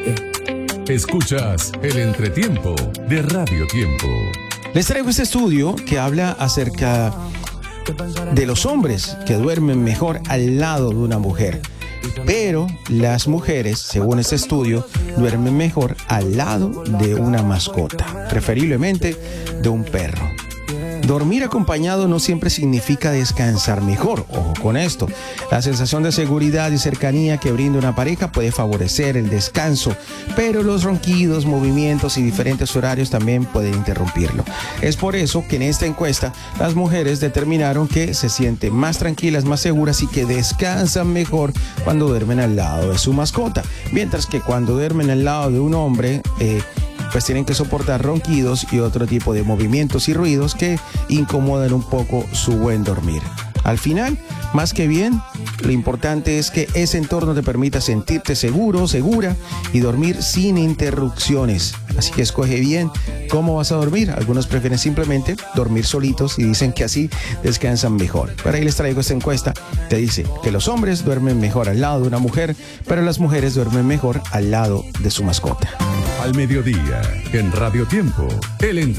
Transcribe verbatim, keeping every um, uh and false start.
Escuchas el entretiempo de Radio Tiempo. Les traigo este estudio que habla acerca de los hombres que duermen mejor al lado de una mujer. Pero las mujeres, según este estudio, duermen mejor al lado de una mascota, preferiblemente de un perro. Dormir acompañado no siempre significa descansar mejor. Ojo con esto. La sensación de seguridad y cercanía que brinda una pareja puede favorecer el descanso, pero los ronquidos, movimientos y diferentes horarios también pueden interrumpirlo. Es por eso que en esta encuesta las mujeres determinaron que se sienten más tranquilas, más seguras y que descansan mejor cuando duermen al lado de su mascota. Mientras que cuando duermen al lado de un hombre, eh, pues tienen que soportar ronquidos y otro tipo de movimientos y ruidos que incomodan un poco su buen dormir. Al final, más que bien, lo importante es que ese entorno te permita sentirte seguro, segura y dormir sin interrupciones. Así que escoge bien cómo vas a dormir. Algunos prefieren simplemente dormir solitos y dicen que así descansan mejor. Pero ahí les traigo esta encuesta. Te dice que los hombres duermen mejor al lado de una mujer, pero las mujeres duermen mejor al lado de su mascota. Al mediodía, en Radio Tiempo, el entretiempo.